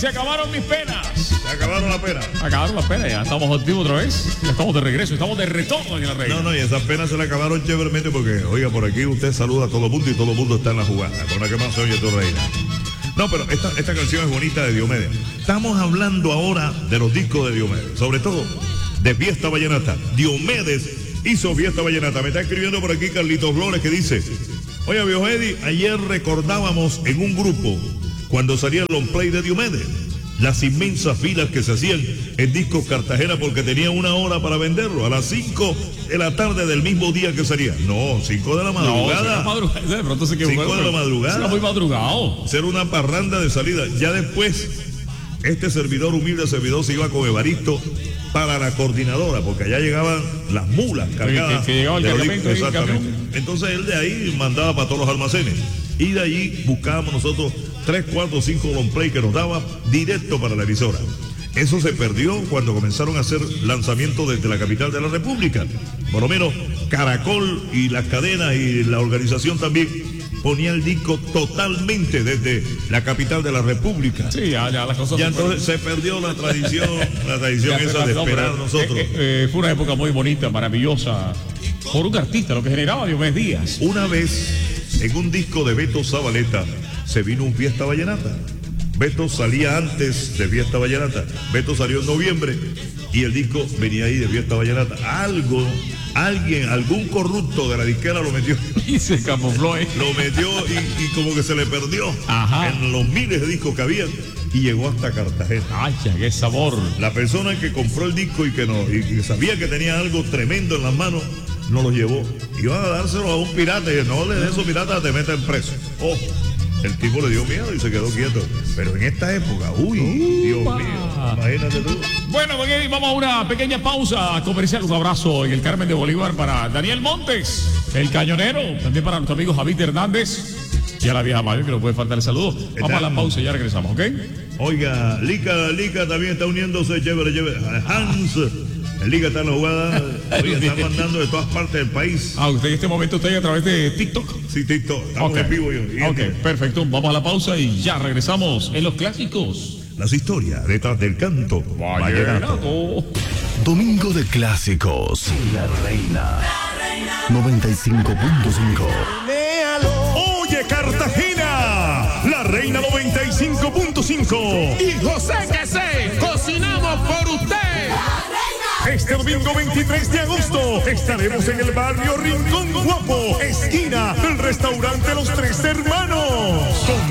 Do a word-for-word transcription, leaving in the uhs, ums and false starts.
se acabaron mis penas. Se acabaron las penas. Se acabaron las penas, ya estamos activos otra vez. Ya estamos de regreso, estamos de retorno en la reina. No, no, y esas penas se le acabaron chéveremente porque, oiga, por aquí usted saluda a todo el mundo y todo el mundo está en la jugada. Con la que más se oye tu reina. No, pero esta, esta canción es bonita de Diomedes. Estamos hablando ahora de los discos de Diomedes, sobre todo de Fiesta Vallenata. Diomedes hizo Fiesta Vallenata. Me está escribiendo por aquí Carlitos Flores que dice: oye, viejo Eddie, ayer recordábamos en un grupo cuando salía el long play de Diomedes, las inmensas filas que se hacían en Discos Cartagena porque tenía una hora para venderlo, a las cinco de la tarde del mismo día que salía. No, cinco de la madrugada. No, madrugada. De pronto se equivocó. cinco de la madrugada. Era muy madrugado. Ser una parranda de salida. Ya después, este servidor, humilde servidor, se iba con Evaristo para la coordinadora, porque allá llegaban las mulas cargadas. Que, que llegaba el cargamento. Exactamente. Entonces él de ahí mandaba para todos los almacenes. Y de allí buscábamos nosotros tres, cuatro, cinco long play que nos daba directo para la emisora. Eso se perdió cuando comenzaron a hacer lanzamientos desde la capital de la República. Por lo menos Caracol y las cadenas y la organización también ponía el disco totalmente desde la capital de la República. Sí, ya, ya las cosas. Ya entonces se perdió la tradición, la tradición ya, esa de no, esperar pero, nosotros. Eh, eh, fue una época muy bonita, maravillosa, por un artista, lo que generaba Diomedes Díaz. Una vez, en un disco de Beto Zabaleta, se vino un Fiesta Vallenata. Beto salía antes de Fiesta Vallenata. Beto salió en noviembre y el disco venía ahí de Fiesta Vallenata. Algo, alguien, algún corrupto de la disquera lo metió. Y se camufló, ¿eh? Lo metió y, y como que se le perdió. Ajá. En los miles de discos que había y llegó hasta Cartagena. ¡Ay, qué sabor! La persona que compró el disco y que, no, y que sabía que tenía algo tremendo en las manos, no lo llevó. Iban a dárselo a un pirata y no le des esos piratas, te meten preso. Oh. El tipo le dio miedo y se quedó quieto. Pero en esta época, uy, uh, Dios mío, imagínate tú. Bueno, porque vamos a una pequeña pausa comercial. Un abrazo en el Carmen de Bolívar para Daniel Montes, el cañonero. También para nuestro amigo Javier Hernández y a la vieja Mayo, que no puede faltar el saludo. Vamos a la pausa y ya regresamos, ¿ok? Oiga, Lica, Lica también está uniéndose, chévere, chévere. Hans. El Liga está en la jugada, oye, está mandando de todas partes del país. Ah, usted en este momento está ahí a través de TikTok. Sí, TikTok, estamos okay. en vivo. Yo, ok, perfecto, vamos a la pausa y ya regresamos en los clásicos. Las historias detrás del canto vallenato. Domingo de clásicos. La Reina. noventa y cinco punto cinco. Oye, Cartagena, La Reina noventa y cinco punto cinco. Y José que sé, cocinamos por usted. Este domingo veintitrés de agosto estaremos en el barrio Rincón Guapo, esquina del restaurante Los Tres Hermanos, con